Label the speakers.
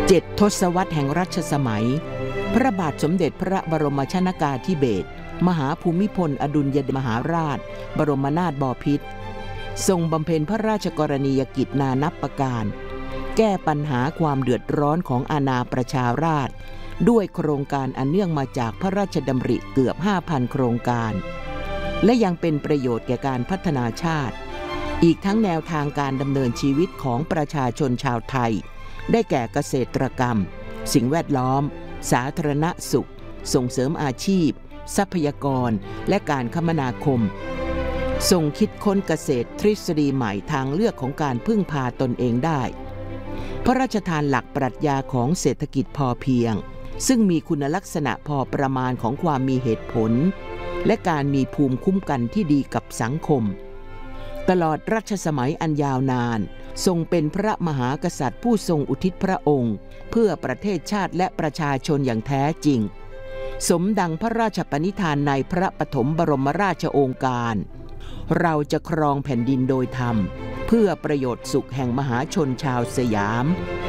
Speaker 1: 7 ทศวรรษแห่งรัชสมัยพระบาทสมเด็จพระบรมชนกาธิเบศรมหาภูมิพลอดุลยมหาราชบรมนาถบพิตรทรงบำเพ็ญพระราชกรณียกิจนานับประการแก้ปัญหาความเดือดร้อนของอาณาประชาราษฎร์ด้วยโครงการอันเนื่องมาจากพระราชดำริเกือบ 5,000 โครงการและยังเป็นประโยชน์แก่การพัฒนาชาติอีกทั้งแนวทางการดำเนินชีวิตของประชาชนชาวไทยได้แก่เกษตรกรรมสิ่งแวดล้อมสาธารณสุขส่งเสริมอาชีพทรัพยากรและการคมนาคมทรงคิดค้นเกษตรทฤษฎีใหม่ทางเลือกของการพึ่งพาตนเองได้พระราชทานหลักปรัชญาของเศรษฐกิจพอเพียงซึ่งมีคุณลักษณะพอประมาณของความมีเหตุผลและการมีภูมิคุ้มกันที่ดีกับสังคมตลอดรัชสมัยอันยาวนานทรงเป็นพระมหากษัตริย์ผู้ทรงอุทิศพระองค์เพื่อประเทศชาติและประชาชนอย่างแท้จริงสมดังพระราชปณิธานในพระปฐมบรมราชโองการเราจะครองแผ่นดินโดยธรรมเพื่อประโยชน์สุขแห่งมหาชนชาวสยาม